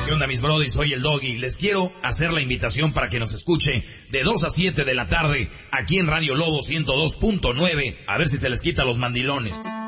¿Qué onda, mis brodis? Soy el Doggy. Les quiero hacer la invitación para que nos escuche de 2 a 7 de la tarde aquí en Radio Lobo 102.9. A ver si se les quita los mandilones.